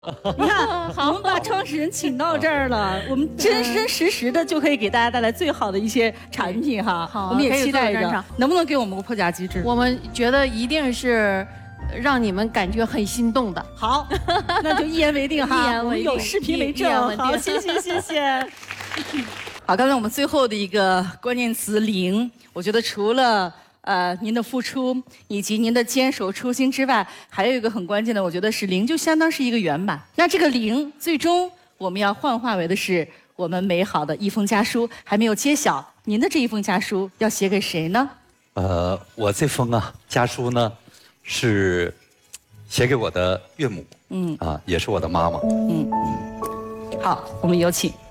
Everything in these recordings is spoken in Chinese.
你看，我们把创始人请到这儿了，我们真真实实的就可以给大家带来最好的一些产品哈。 好， 我们也期待着，能不能给我们个破甲机制？ 我们觉得一定是让你们感觉很心动的。 好，那就一言为定哈。 一言为定， 有视频为证。好，谢谢。好，刚才我们最后的一个关键词“零”，我觉得除了您的付出以及您的坚守初心之外，还有一个很关键的，我觉得是零就相当是一个圆满。那这个零，最终我们要幻化为的是我们美好的一封家书，还没有揭晓，您的这一封家书要写给谁呢？ 我这封家书呢，是写给我的岳母，也是我的妈妈。 好，我们有请。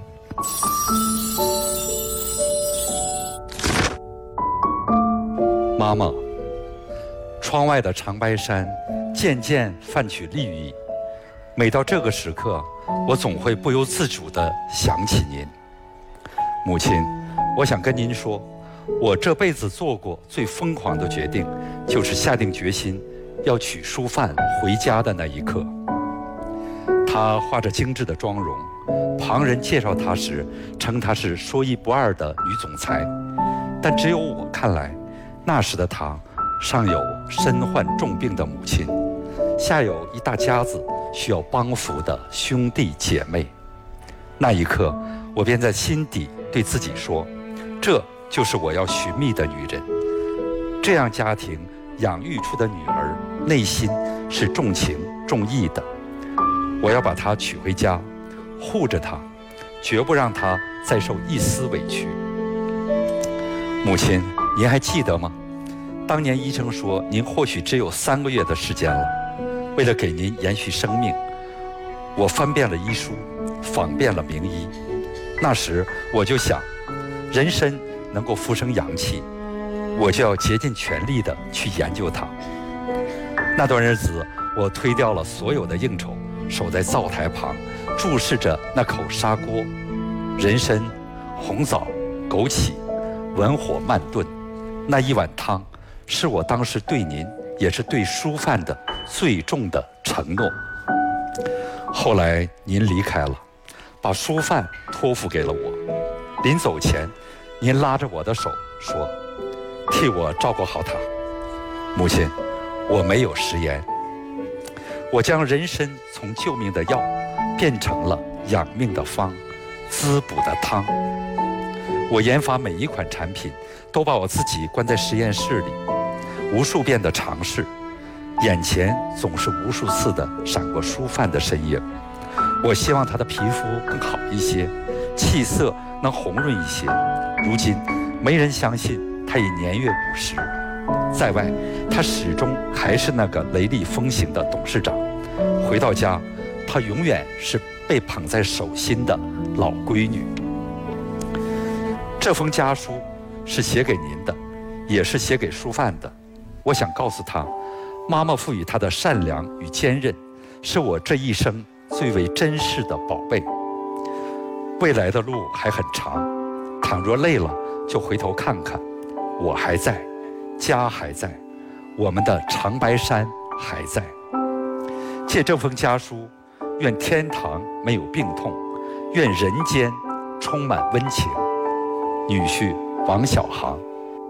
妈妈，窗外的长白山渐渐泛起绿意，每到这个时刻，我总会不由自主地想起您。母亲，我想跟您说，我这辈子做过最疯狂的决定，就是下定决心要娶淑范回家的那一刻。她画着精致的妆容，旁人介绍她时称她是说一不二的女总裁，但只有我看来，那时的她上有身患重病的母亲，下有一大家子需要帮扶的兄弟姐妹。那一刻，我便在心底对自己说，这就是我要寻觅的女人。这样家庭养育出的女儿，内心是重情重义的。我要把她娶回家，护着她，绝不让她再受一丝委屈。母亲，您还记得吗？当年医生说您或许只有3个月的时间了。为了给您延续生命，我翻遍了医书，访遍了名医。那时我就想，人参能够复生阳气，我就要竭尽全力地去研究它。那段日子，我推掉了所有的应酬，守在灶台旁，注视着那口砂锅，人参、红枣、枸杞，文火慢炖。那一碗汤，是我当时对您，也是对淑范的最重的承诺。后来您离开了，把淑范托付给了我。临走前，您拉着我的手说，替我照顾好她。母亲，我没有食言，我将人参从救命的药变成了养命的方，滋补的汤。我研发每一款产品，都把我自己关在实验室里，无数遍的尝试，眼前总是无数次的闪过淑范的身影。我希望她的皮肤更好一些，气色能红润一些。如今没人相信她已年越50，在外她始终还是那个雷厉风行的董事长，回到家她永远是被捧在手心的老闺女。这封家书是写给您的，也是写给淑范的。我想告诉她，妈妈赋予她的善良与坚韧，是我这一生最为珍视的宝贝。未来的路还很长，倘若累了，就回头看看，我还在，家还在，我们的长白山还在。借这封家书，愿天堂没有病痛，愿人间充满温情。女婿王小航。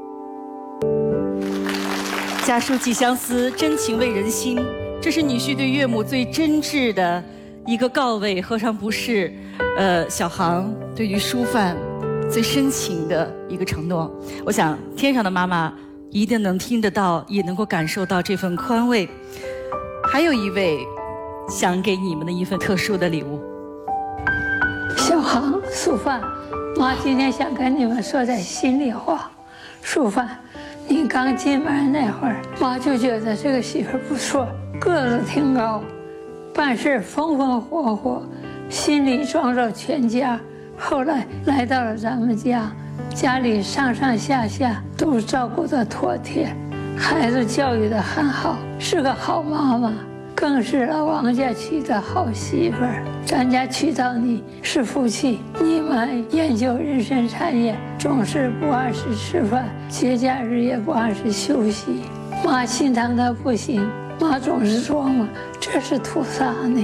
家书寄相思，真情慰人心。这是女婿对岳母最真挚的一个告慰，何尝不是小航对于淑范最深情的一个承诺？我想天上的妈妈一定能听得到，也能够感受到这份宽慰。还有一位想给你们的一份特殊的礼物。 小航、淑范，妈今天想跟你们说点心里话。淑范，你刚进门那会儿，妈就觉得这个媳妇不错，个子挺高，办事风风火火，心里装着全家。后来来到了咱们家，家里上上下下都照顾得妥帖，孩子教育得很好，是个好妈妈，更是老王家娶的好媳妇儿。咱家娶到你是福气。你们研究人参产业，总是不按时吃饭，节假日也不按时休息。妈心疼他不行，妈总是琢磨这是图啥呢？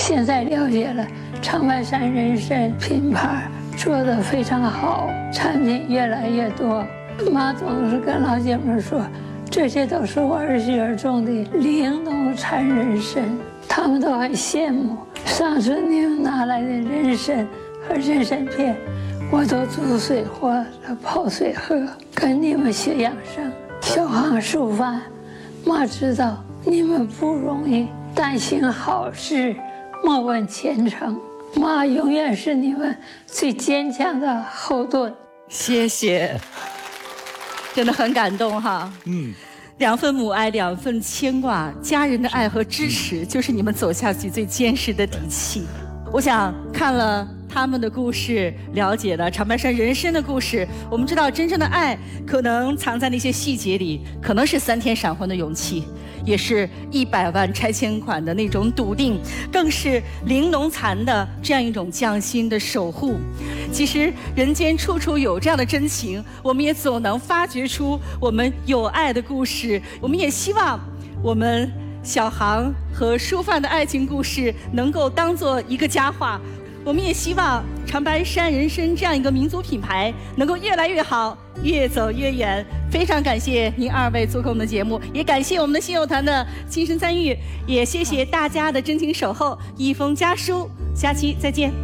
现在了解了长白山人参品牌做得非常好，产品越来越多。妈总是跟老姐们说，这些都是我儿媳妇种的玲珑产人参，他们都很羡慕。上次你们拿来的人参和人参片，我都煮水或者泡水喝，跟你们学养生。小航素饭，妈知道你们不容易，但行好事，莫问前程。妈永远是你们最坚强的后盾。 谢谢，真的很感动哈。2份母爱，2份牵挂，家人的爱和支持，就是你们走下去最坚实的底气。我想看了他们的故事，了解了长白山人参的故事，我们知道真正的爱可能藏在那些细节里，可能是3天闪婚的勇气，也是100万拆迁款的那种笃定，更是玲珑蚕的这样一种匠心的守护。其实人间处处有这样的真情，我们也总能发掘出我们有爱的故事。我们也希望我们小航和舒范的爱情故事能够当做一个佳话。我们也希望长白山人参这样一个民族品牌能够越来越好，越走越远。非常感谢您2位做客我们的节目，也感谢我们的信友团的亲身参与，也谢谢大家的真情守候。一封家书，下期再见。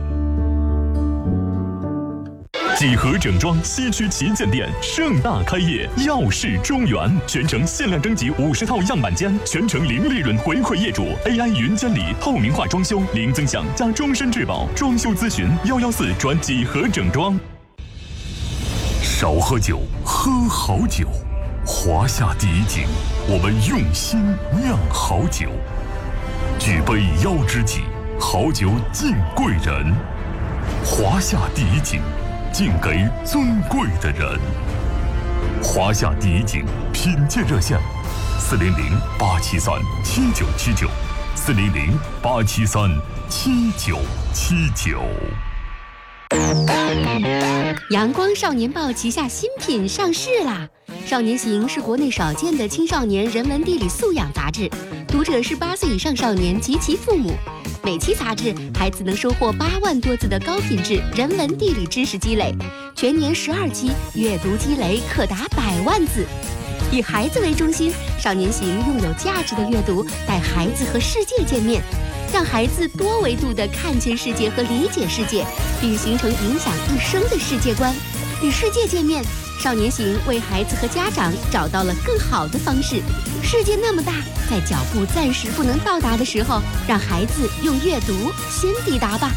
几何整装西区旗舰店盛大开业，耀世中原，全程限量征集50套样板间，全程零利润回馈业主 ，AI 云监理，透明化装修，零增享加终身质保，装修咨询114转几何整装。少喝酒，喝好酒。华夏第一景，我们用心酿好酒。举杯邀知己，好酒敬贵人。华夏第一景，敬给尊贵的人。华夏第一景品鉴热线：400-873-7979，400-873-7979。 阳光少年报旗下新品上市啦！少年行是国内少见的青少年人文地理素养杂志，读者是8岁以上少年及其父母。每期杂志，孩子能收获8万多字的高品质人文地理知识积累，全年12期，阅读积累可达100万字。以孩子为中心，少年行用有价值的阅读带孩子和世界见面，让孩子多维度地看见世界和理解世界，并形成影响一生的世界观。与世界见面，少年行为孩子和家长找到了更好的方式。世界那么大，在脚步暂时不能到达的时候，让孩子用阅读先抵达吧。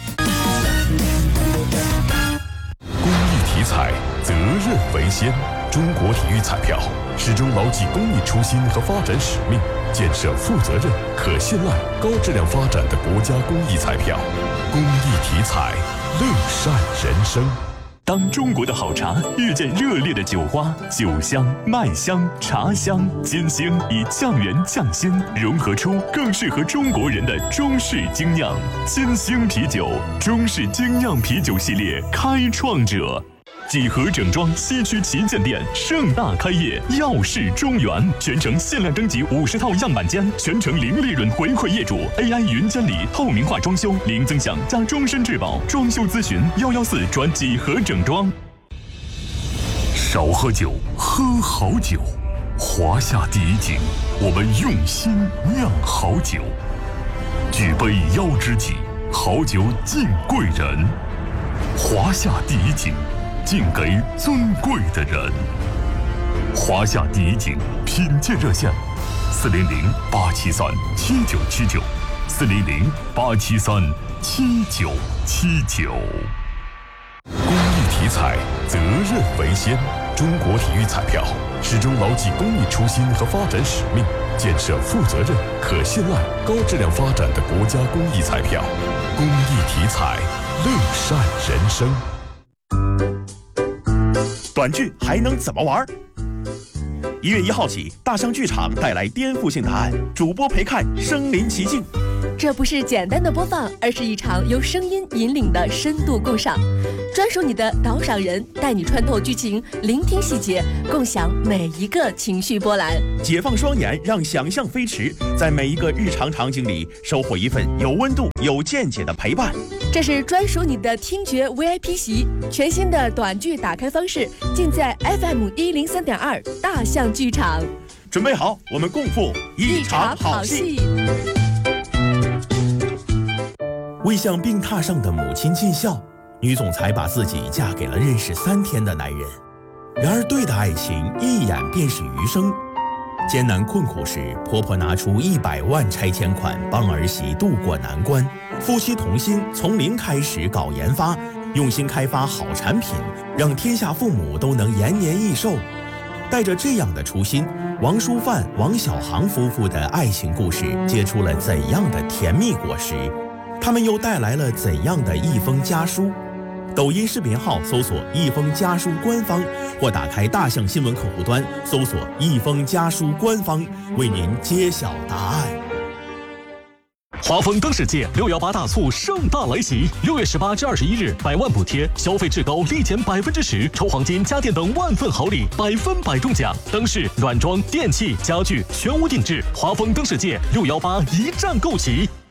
公益体彩，责任为先。中国体育彩票始终牢记公益初心和发展使命，建设负责任、可信赖、高质量发展的国家公益彩票。公益体彩，乐善人生。当中国的好茶遇见热烈的酒花，酒香、麦香、茶香、金星以酱园匠心融合出更适合中国人的中式精酿。金星啤酒，中式精酿啤酒系列开创者。几何整装西区旗舰店盛大开业，耀世中原，全程限量征集50套样板间，全程零利润回馈业主 ，AI 云监理，透明化装修，零增享加终身质保，装修咨询114转几何整装。少喝酒，喝好酒。华夏第一景，我们用心酿好酒。举杯邀知己，好酒敬贵人。华夏第一景，敬给尊贵的人。华夏第一景品鉴热线：400-873-7979，400-873-7979。公益体彩，责任为先。中国体育彩票始终牢记公益初心和发展使命，建设负责任、可信赖、高质量发展的国家公益彩票。公益体彩，乐善人生。 短剧还能怎么玩？1月1号起，大象剧场带来颠覆性答案，主播陪看身临其境。 这不是简单的播放，而是一场由声音引领的深度共赏，专属你的导赏人，带你穿透剧情，聆听细节，共享每一个情绪波澜。 解放双眼，让想象飞驰，在每一个日常场景里收获一份有温度、有见解的陪伴。 这是专属你的听觉 VIP 席，全新的短剧打开方式，尽在 FM103.2大象剧场。 准备好，我们共赴一场好戏。为向病榻上的母亲尽孝，女总裁把自己嫁给了认识3天的男人。然而，对的爱情一眼便是余生。艰难困苦时，婆婆拿出100万拆迁款帮儿媳渡过难关。夫妻同心，从零开始搞研发，用心开发好产品，让天下父母都能延年益寿。带着这样的初心，王淑范、王小航夫妇的爱情故事结出了怎样的甜蜜果实？他们又带来了怎样的一封家书？抖音视频号搜索一封家书官方，或打开大象新闻客户端搜索一封家书官方，为您揭晓答案。 华丰灯世界618大促盛大来袭，6月18至21日，100万补贴，消费至高立减10%，抽黄金、家电等万份好礼，100%中奖。灯饰、软装、电器、家具全屋定制，华丰灯世界618一站购齐。